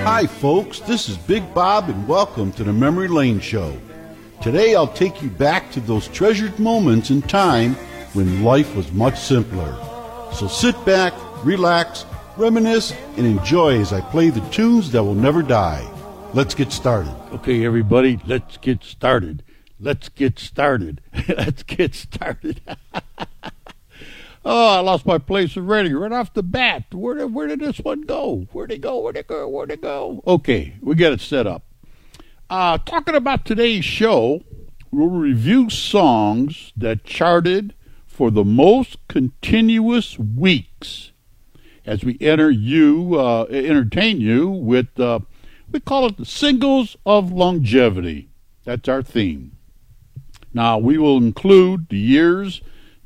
Hi folks, this is Big Bob and welcome to the Memory Lane Show. Today I'll take you back to those treasured moments in time when life was much simpler. So sit back, relax, reminisce, and enjoy as I play the tunes that will never die. Let's get started. Okay, everybody, let's get started. Let's get started. Let's get started. Oh, I lost my place already right off the bat. Where did this one go? Where'd it go? Okay, we got it set up. Talking about today's show, we'll review songs that charted for the most continuous weeks as we entertain you with, we call it the singles of longevity. That's our theme. Now, we will include the years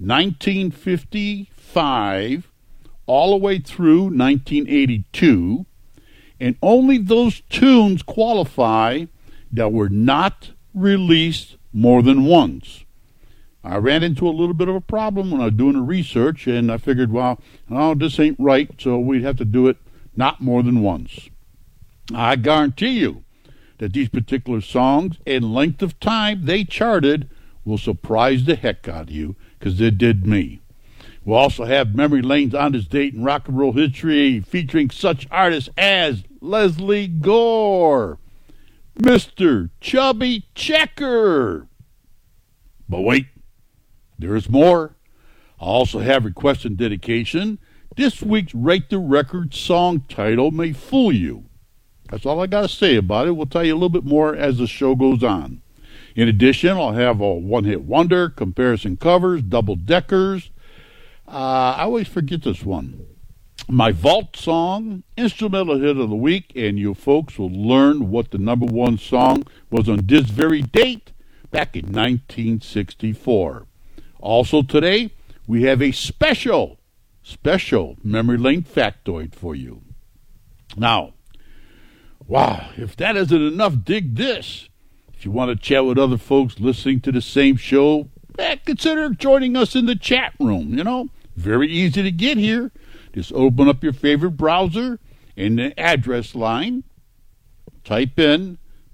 1955 all the way through 1982, and only those tunes qualify that were not released more than once. I ran into a little bit of a problem when I was doing the research, and I figured, this ain't right, so we'd have to do it not more than once. I guarantee you that these particular songs and length of time they charted will surprise the heck out of you, because it did me. We'll also have Memory Lane's On This Date in Rock and Roll History featuring such artists as Leslie Gore, Mr. Chubby Checker. But wait, there is more. I'll also have request and dedication. This week's Rate the Record song title may fool you. That's all I got to say about it. We'll tell you a little bit more as the show goes on. In addition, I'll have a one-hit wonder, comparison covers, double-deckers. I always forget this one. My vault song, instrumental hit of the week, and you folks will learn what the number one song was on this very date back in 1964. Also today, we have a special Memory Lane factoid for you. Now, wow, if that isn't enough, dig this. If you want to chat with other folks listening to the same show, consider joining us in the chat room. Very easy to get here. Just open up your favorite browser in the address line. Type in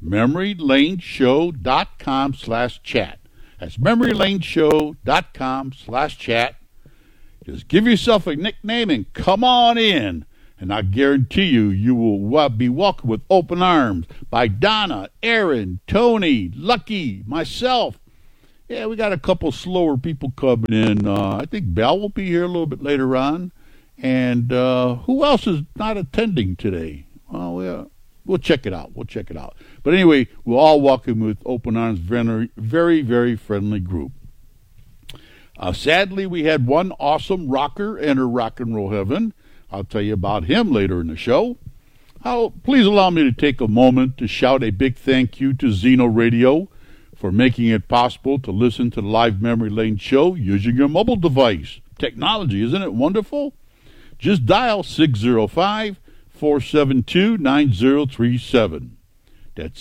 memorylaneshow.com/chat. That's memorylaneshow.com/chat. Just give yourself a nickname and come on in. And I guarantee you will be welcomed with open arms by Donna, Aaron, Tony, Lucky, myself. Yeah, we got a couple slower people coming in. I think Belle will be here a little bit later on. And who else is not attending today? Well, we'll check it out. But anyway, we'll all welcome with open arms. Very, very, very friendly group. Sadly, we had one awesome rocker enter rock and roll heaven. I'll tell you about him later in the show. Please allow me to take a moment to shout a big thank you to Zeno Radio for making it possible to listen to the live Memory Lane show using your mobile device. Technology, isn't it wonderful? Just dial 605-472-9037. That's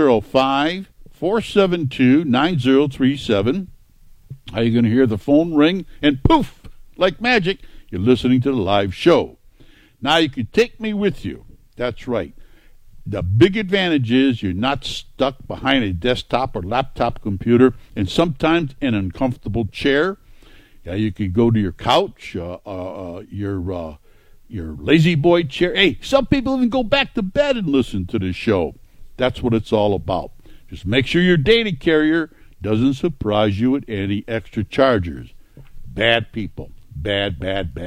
605-472-9037. How are you going to hear the phone ring? And poof, like magic, you're listening to the live show. Now you can take me with you. That's right. The big advantage is you're not stuck behind a desktop or laptop computer and sometimes in an uncomfortable chair. Yeah, you could go to your couch, your lazy boy chair. Hey, some people even go back to bed and listen to the show. That's what it's all about. Just make sure your data carrier doesn't surprise you with any extra chargers. Bad people. Bad.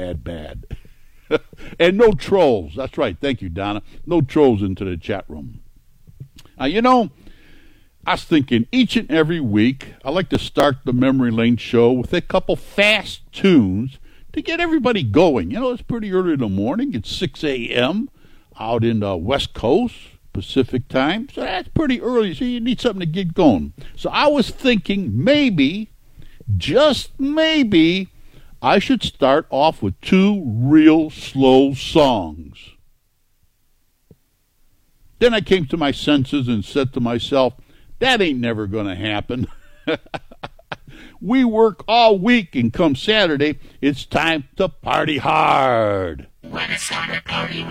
And no trolls. That's right. Thank you, Donna. No trolls into the chat room. Now, I was thinking each and every week I like to start the Memory Lane show with a couple fast tunes to get everybody going. It's pretty early in the morning. It's 6 a.m. out in the West Coast, Pacific time. So that's pretty early. So you need something to get going. So I was thinking maybe, just maybe, I should start off with two real slow songs. Then I came to my senses and said to myself, that ain't never going to happen. We work all week, and come Saturday, it's time to party hard. When it's time to party,